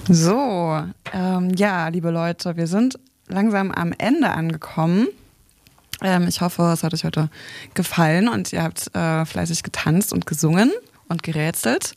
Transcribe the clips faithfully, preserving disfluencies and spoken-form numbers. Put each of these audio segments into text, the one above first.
So, ähm, ja, liebe Leute, wir sind langsam am Ende angekommen. Ähm, ich hoffe, es hat euch heute gefallen und ihr habt äh, fleißig getanzt und gesungen und gerätselt.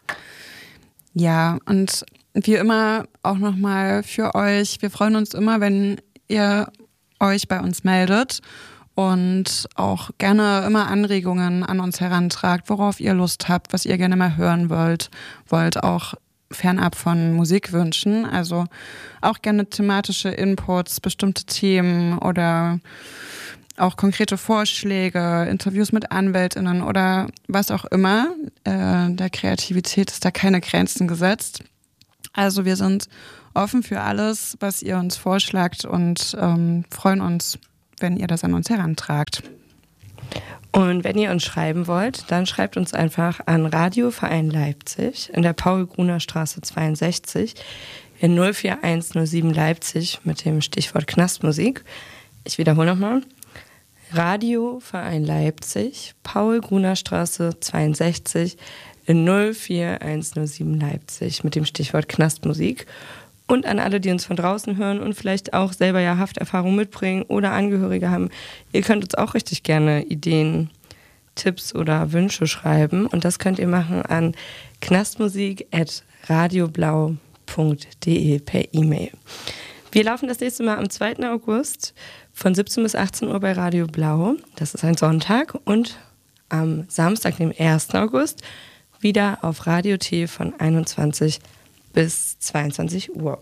Ja, und wie immer auch nochmal für euch, wir freuen uns immer, wenn ihr euch bei uns meldet und auch gerne immer Anregungen an uns herantragt, worauf ihr Lust habt, was ihr gerne mal hören wollt, wollt auch fernab von Musikwünschen, also auch gerne thematische Inputs, bestimmte Themen oder auch konkrete Vorschläge, Interviews mit AnwältInnen oder was auch immer. Äh, der Kreativität ist da keine Grenzen gesetzt. Also wir sind offen für alles, was ihr uns vorschlagt und ähm, freuen uns, wenn ihr das an uns herantragt. Und wenn ihr uns schreiben wollt, dann schreibt uns einfach an Radioverein Leipzig in der Paul-Gruner-Straße zweiundsechzig in null vier eins null sieben Leipzig mit dem Stichwort Knastmusik. Ich wiederhole nochmal. Radioverein Leipzig, Paul-Gruner-Straße zweiundsechzig in null vier eins null sieben Leipzig mit dem Stichwort Knastmusik. Und an alle, die uns von draußen hören und vielleicht auch selber ja Hafterfahrung mitbringen oder Angehörige haben, ihr könnt uns auch richtig gerne Ideen, Tipps oder Wünsche schreiben. Und das könnt ihr machen an knastmusik at radioblau punkt de per E-Mail. Wir laufen das nächste Mal am zweiten August von siebzehn bis achtzehn Uhr bei Radio Blau. Das ist ein Sonntag. Und am Samstag, dem ersten August, wieder auf Radio T von einundzwanzig bis zweiundzwanzig Uhr.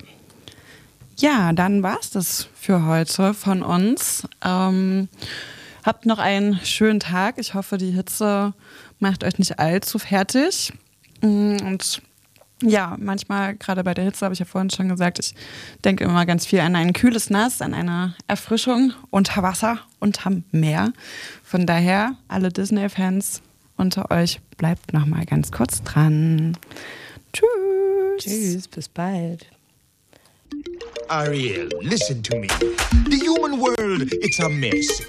Ja, dann war's das für heute von uns. Ähm, habt noch einen schönen Tag. Ich hoffe, die Hitze macht euch nicht allzu fertig. Und ja, manchmal, gerade bei der Hitze, habe ich ja vorhin schon gesagt, ich denke immer ganz viel an ein kühles Nass, an eine Erfrischung unter Wasser, unterm Meer. Von daher, alle Disney-Fans unter euch, bleibt noch mal ganz kurz dran. Tschüss. Tschüss, bis bald. Ariel, listen to me. The human world, it's a mess.